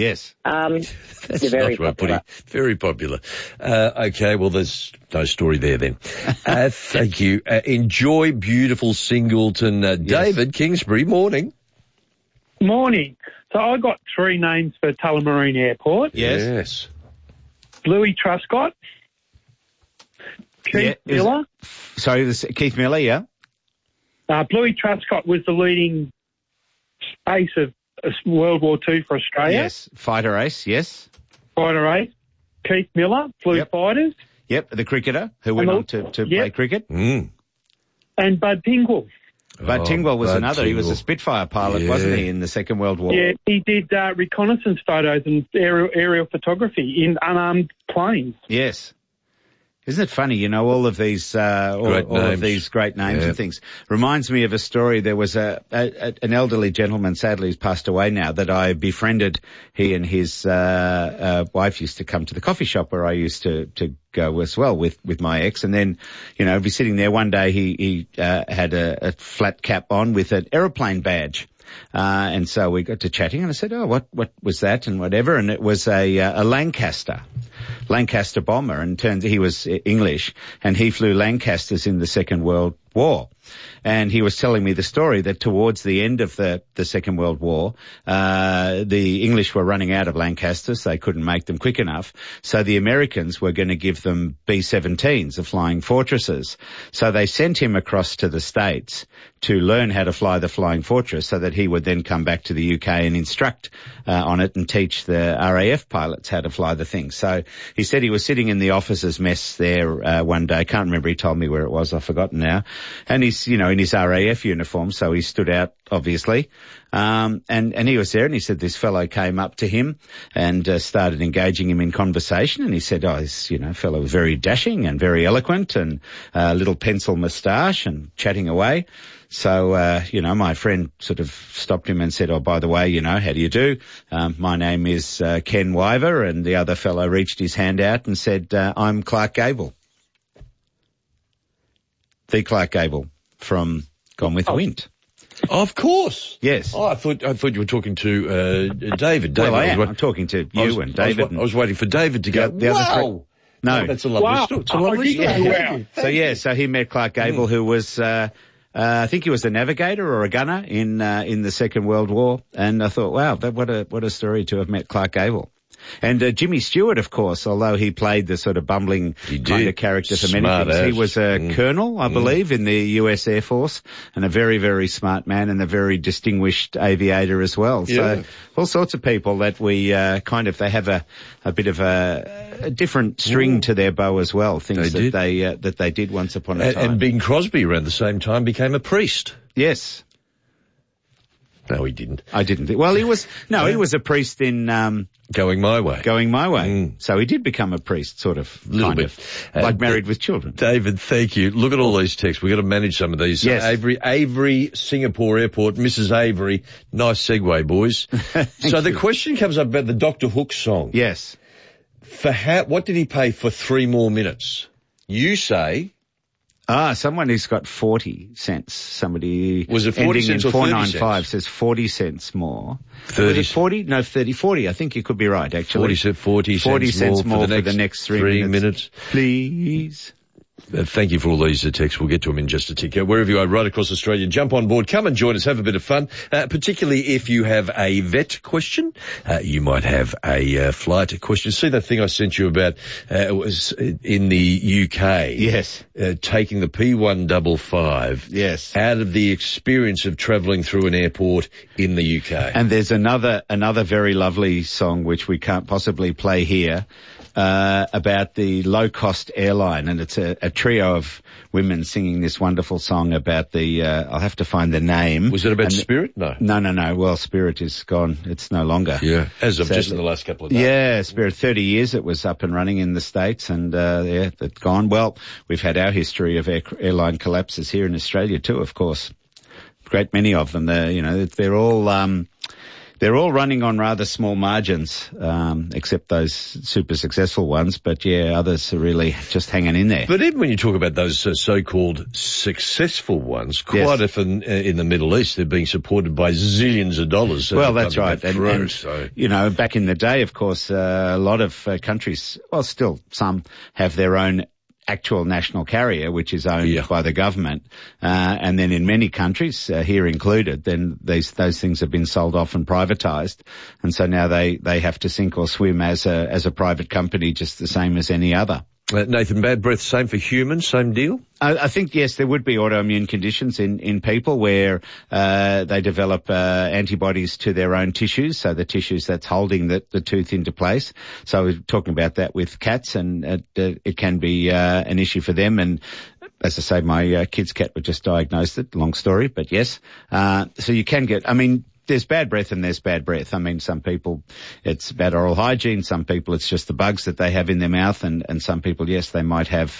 Yes. They're very popular. Very popular. Okay, well, there's no story there then. Thank you. Enjoy beautiful Singleton. David Kingsbury, morning. Morning. So I got three names for Tullamarine Airport. Yes. Bluey Truscott. Keith Miller. Sorry, this Keith Miller, yeah? Bluey Truscott was the leading ace of World War II for Australia. Yes, fighter ace, yes. Fighter ace. Keith Miller, Blue Fighters. Yep, the cricketer who went on to play cricket. Mm. And Bud Tingwell. Bud Tingwell was another. Tingwell. He was a Spitfire pilot, wasn't he, in the Second World War? Yeah, he did reconnaissance photos and aerial photography in unarmed planes. Yes. Isn't it funny, you know, all of these of these great names and things. Reminds me of a story. There was an elderly gentleman, sadly he's passed away now, that I befriended. He and his wife used to come to the coffee shop where I used to go as well with my ex. And then, you know, I'd be sitting there one day, he had a flat cap on with an aeroplane badge. And so we got to chatting and I said, what was that and whatever? And it was a Lancaster bomber, and turned he was English and he flew Lancasters in the Second World War. And he was telling me the story that towards the end of the Second World War, the English were running out of Lancasters. They couldn't make them quick enough. So the Americans were going to give them B-17s, the Flying Fortresses. So they sent him across to the States to learn how to fly the Flying Fortress so that he would then come back to the UK and instruct on it and teach the RAF pilots how to fly the thing. So he said he was sitting in the officers' mess there one day. I can't remember. He told me where it was. I've forgotten now. And he's, you know, in his RAF uniform, so he stood out, obviously. And he was there, and he said this fellow came up to him and started engaging him in conversation, and he said, this, you know, fellow was very dashing and very eloquent and a little pencil moustache and chatting away. So, you know, my friend sort of stopped him and said, by the way, you know, how do you do? My name is Ken Wyver, and the other fellow reached his hand out and said, I'm Clark Gable. The Clark Gable from Gone with the Wind. Of course. Yes. Oh, I thought you were talking to David. Well, I am. I'm talking to you and David. I was waiting for David to go. The other three. No. Oh, that's a lovely story. It's a lovely story. So he met Clark Gable, who was, I think he was a navigator or a gunner in the Second World War. And I thought, wow, what a story to have met Clark Gable. And Jimmy Stewart, of course, although he played the sort of bumbling kind of character for many things, he was a colonel, I believe, in the US Air Force, and a very, very smart man and a very distinguished aviator as well. Yeah. So all sorts of people that we they have a bit of a different string to their bow as well, things that they did once upon a time. And Bing Crosby around the same time became a priest. Yes. No, he didn't. I didn't think. Well, he was a priest in Going My Way. Going My Way. So he did become a priest, sort of, little bit, like Married with Children. David, thank you. Look at all these texts. We've got to manage some of these. Yes. Avery, Singapore Airport, Mrs. Avery. Nice segue, boys. So the question comes up about the Dr. Hook song. Yes. What did he pay for 3 more minutes? You say. Someone who's got 40 cents. Somebody was it 40 cents or 495 says 40 cents more. 30. Was it 40? No, 40. I think you could be right, actually. 40 cents more for the next 3 minutes. Please. Thank you for all these texts. We'll get to them in just a tick. Wherever you are, right across Australia, jump on board. Come and join us. Have a bit of fun. Particularly if you have a vet question. You might have a flight question. See that thing I sent you about? It was in the UK. Yes. Taking the P155. Yes. Out of the experience of travelling through an airport in the UK. And there's another very lovely song which we can't possibly play here. About the low-cost airline, and it's a trio of women singing this wonderful song about the, I'll have to find the name. Was it about Spirit? No. No. Well, Spirit is gone. It's no longer. Yeah, as of just in the last couple of days. Yeah, Spirit, 30 years it was up and running in the States, and it's gone. Well, we've had our history of airline collapses here in Australia too, of course. Great many of them. They're all, They're all running on rather small margins, except those super successful ones. But yeah, others are really just hanging in there. But even when you talk about those so-called successful ones, quite often in the Middle East, they're being supported by zillions of dollars. Well, that's right. You know, back in the day, of course, a lot of countries, well, still some have their own actual national carrier, which is owned by the government. And then in many countries, here included, then those things have been sold off and privatised. And so now they have to sink or swim as a private company, just the same as any other. Nathan, bad breath, same for humans, same deal? I think, yes, there would be autoimmune conditions in people where they develop antibodies to their own tissues, so the tissues that's holding the tooth into place. So we're talking about that with cats, and it can be an issue for them. And as I say, my kid's cat was just diagnosed it, long story, but yes. So you can get, there's bad breath and there's bad breath. Some people, it's bad oral hygiene. Some people, it's just the bugs that they have in their mouth. And some people, yes, they might have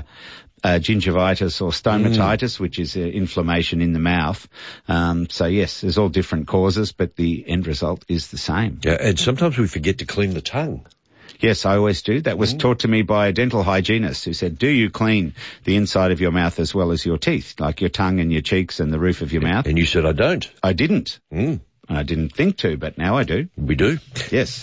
gingivitis or stomatitis, which is inflammation in the mouth. So yes, there's all different causes, but the end result is the same. Yeah, and sometimes we forget to clean the tongue. Yes, I always do. That was taught to me by a dental hygienist who said, do you clean the inside of your mouth as well as your teeth, like your tongue and your cheeks and the roof of your mouth? And you said, I don't. I didn't. I didn't think to, but now I do. We do. Yes.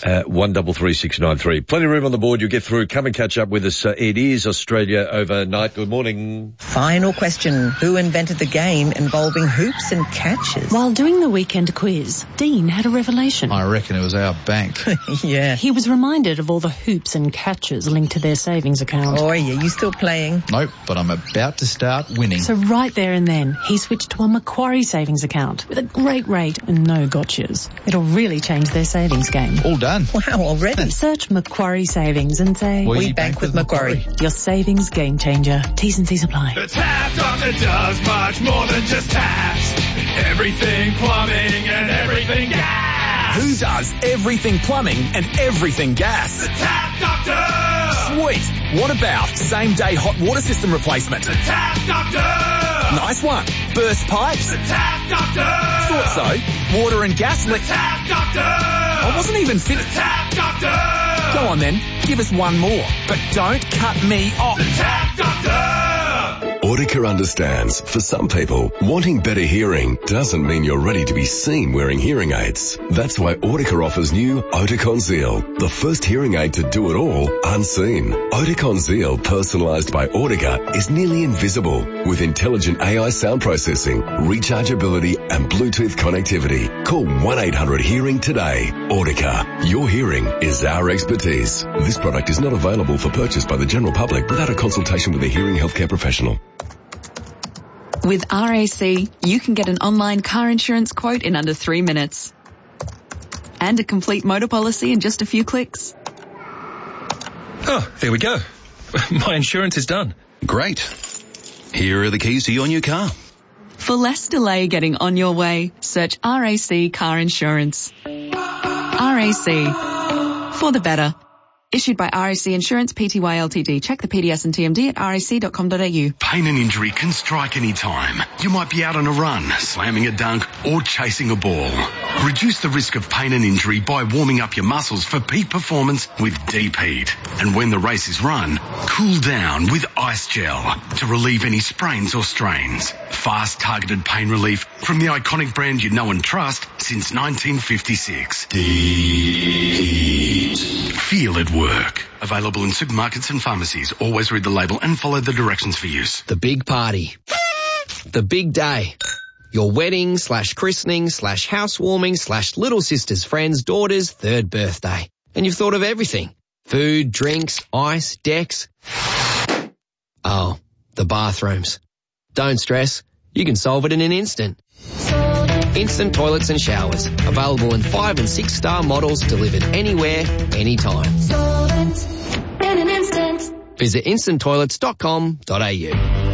133693. Plenty of room on the board. You'll get through. Come and catch up with us. It is Australia Overnight. Good morning. Final question. Who invented the game involving hoops and catches? While doing the weekend quiz, Dean had a revelation. I reckon it was our bank. Yeah. He was reminded of all the hoops and catches linked to their savings account. Oh, yeah. You still playing? Nope, but I'm about to start winning. So right there and then, he switched to a Macquarie savings account with a great rate and no gotchas. It'll really change their savings game. All done. Wow, already. Search Macquarie Savings and say, we bank with Macquarie. Your savings game changer. T's and C's apply. The Tap Doctor does much more than just taps. Everything plumbing and everything gas. Who does everything plumbing and everything gas? The Tap Doctor! Sweet. What about same-day hot water system replacement? The Tap Doctor! Nice one. Burst pipes? The Tap Doctor! Thought so. Water and gas The Tap Doctor! I wasn't even finished. The Tap Doctor! Go on then. Give us one more. But don't cut me off. The Tap Doctor! Audica understands, for some people, wanting better hearing doesn't mean you're ready to be seen wearing hearing aids. That's why Audica offers new Oticon Zeal, the first hearing aid to do it all unseen. Oticon Zeal, personalised by Audica, is nearly invisible with intelligent AI sound processing, rechargeability and Bluetooth connectivity. Call 1-800-HEARING today. Audica, your hearing is our expertise. This product is not available for purchase by the general public without a consultation with a hearing healthcare professional. With RAC, you can get an online car insurance quote in under 3 minutes. And a complete motor policy in just a few clicks. Oh, there we go. My insurance is done. Great. Here are the keys to your new car. For less delay getting on your way, search RAC Car Insurance. RAC. For the better. Issued by RAC Insurance Pty Ltd. Check the PDS and TMD at rac.com.au. Pain and injury can strike any time. You might be out on a run, slamming a dunk, or chasing a ball. Reduce the risk of pain and injury by warming up your muscles for peak performance with Deep Heat. And when the race is run, cool down with Ice Gel to relieve any sprains or strains. Fast, targeted pain relief from the iconic brand you know and trust since 1956. Deep Heat. Feel it work. Available in supermarkets and pharmacies. Always read the label and follow the directions for use. The big party. The big day. Your wedding / christening / housewarming / little sister's friend's daughter's 3rd birthday. And you've thought of everything. Food, drinks, ice, decks. Oh, the bathrooms. Don't stress. You can solve it in an instant. Instant toilets and showers. Available in 5- and 6-star models delivered anywhere, anytime. In an instant. Visit instanttoilets.com.au.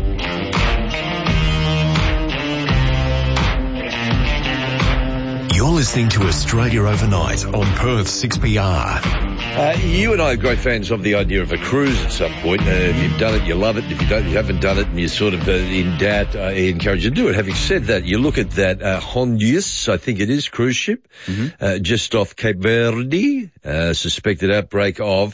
You're listening to Australia Overnight on Perth 6PR. You and I are great fans of the idea of a cruise at some point. If you've done it, you love it. If you haven't done it, and you're sort of in doubt, I encourage you to do it. Having said that, you look at that Honduras, I think it is, cruise ship, just off Cape Verde, suspected outbreak of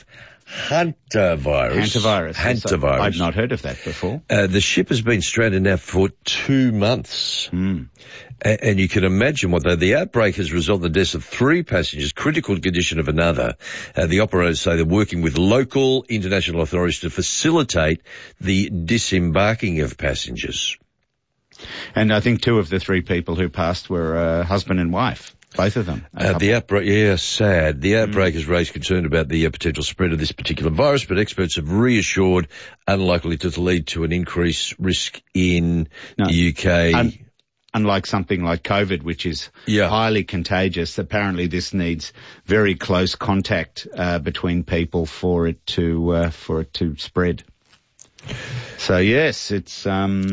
hantavirus. I've not heard of that before. The ship has been stranded now for 2 months. And you can imagine the outbreak has resulted in the deaths of 3 passengers, critical condition of another. The operators say they're working with local international authorities to facilitate the disembarking of passengers. And I think 2 of the 3 people who passed were husband and wife. Both of them. The outbreak, sad. The outbreak has raised concern about the potential spread of this particular virus, but experts have reassured unlikely to lead to an increased risk in the UK. Unlike something like COVID, which is highly contagious, apparently this needs very close contact between people for it to spread. So yes, it's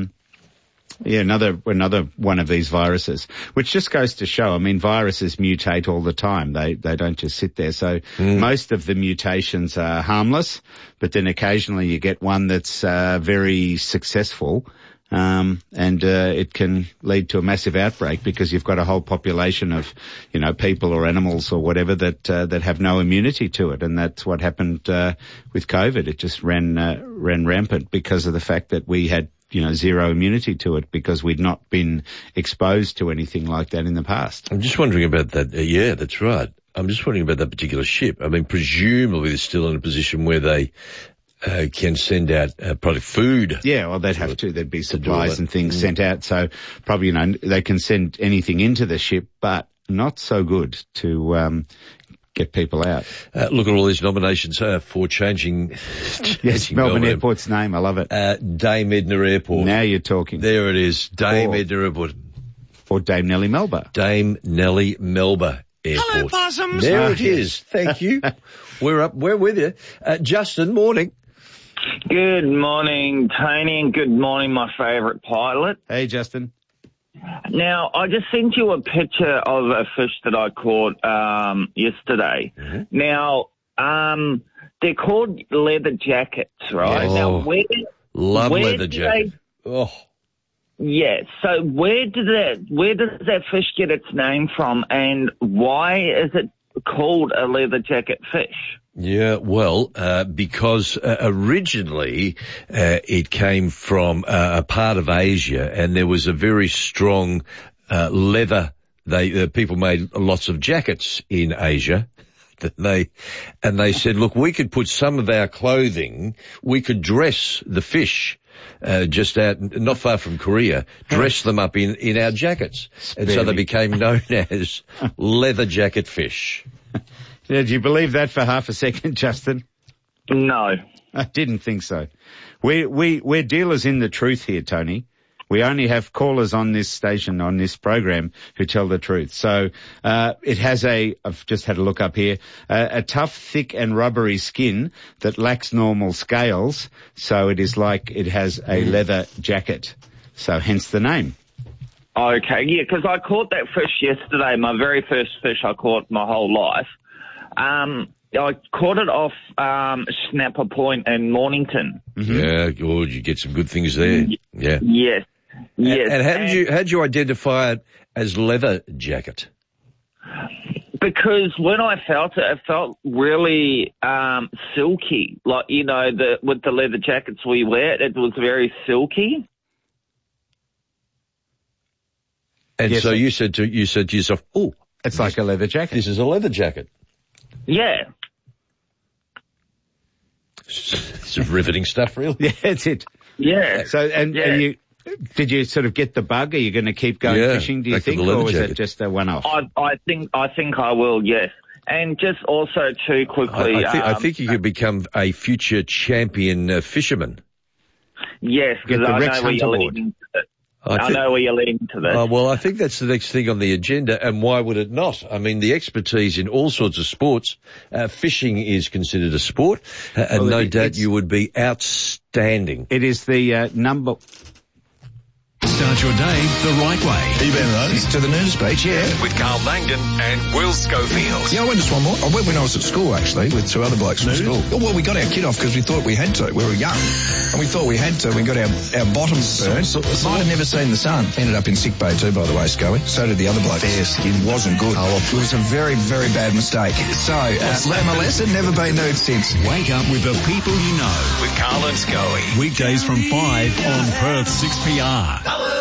another one of these viruses, which just goes to show, I mean, viruses mutate all the time. They don't just sit there. So most of the mutations are harmless, but then occasionally you get one that's very successful. And it can lead to a massive outbreak because you've got a whole population of, people or animals or whatever that have no immunity to it. And that's what happened, with COVID. It just ran rampant because of the fact that we had, zero immunity to it because we'd not been exposed to anything like that in the past. I'm just wondering about that. Yeah, that's right. I'm just wondering about that particular ship. I mean, presumably they're still in a position where they can send out product food. Yeah, well, they'd have to. There'd be supplies and things sent out. So probably, they can send anything into the ship, but not so good to get people out. Look at all these nominations for changing Melbourne Airport's name. I love it. Dame Edna Airport. Now you're talking. There it is. Dame Edna Airport. Or Dame Nellie Melba. Dame Nellie Melba Airport. Hello, possums. There it is. Thank you. We're with you. Justin, morning. Good morning, Tony, and good morning, my favourite pilot. Hey, Justin. Now, I just sent you a picture of a fish that I caught yesterday. Now, they're called leather jackets, right? Yes. Now, love leather jackets. Yeah, so where does that fish get its name from, and why is it called a leather jacket fish? Yeah, well, because originally it came from a part of Asia, and there was a very strong leather. People made lots of jackets in Asia. They said, look, we could put some of our clothing, we could dress the fish just out, not far from Korea, dress them up in our jackets. And so they became known as leather jacket fish. Yeah, do you believe that for half a second, Justin? No. I didn't think so. We're dealers in the truth here, Tony. We only have callers on this station, on this program, who tell the truth. So it has I've just had a look up here, a tough, thick and rubbery skin that lacks normal scales. So it is like it has a leather jacket. So hence the name. Okay, yeah, because I caught that fish yesterday, my very first fish I caught my whole life. I caught it off Snapper Point in Mornington. Yeah, good. You get some good things there. Yeah. Yes. Yes. And how did you identify it as leather jacket? Because when I felt it felt really silky. Like, with the leather jackets we wear, it was very silky. And yes, so you said to yourself, "Oh, it's like a leather jacket. This is a leather jacket." Yeah. It's riveting stuff, really. Yeah, that's it. Yeah. So, and did you sort of get the bug? Are you going to keep going fishing, do you think, or is it just a one-off? I think I will, yes. And just also too quickly... I think you could become a future champion fisherman. Yes, because I know where you're leading to it. I know where you're leading to this. Well, I think that's the next thing on the agenda, and why would it not? I mean, the expertise in all sorts of sports. Fishing is considered a sport, and no doubt you would be outstanding. It is the number... start your day the right way. Have you been those? To the nudist beach, yeah. With Carl Langdon and Will Schofield. Yeah, I went to Swanmore. I went when I was at school, actually, with 2 other blokes from school. Well, we got our kit off because we thought we had to. We were young. And we thought we had to. We got our bottoms burned. Might have never seen the sun. Ended up in sick bay too, by the way, Scully. So did the other bloke. Fair skin. Wasn't good. It was a very, very bad mistake. So, learn my lesson. Never been nude since. Wake up with the people you know. With Carl and Scully. Weekdays from 5 on Perth 6PR.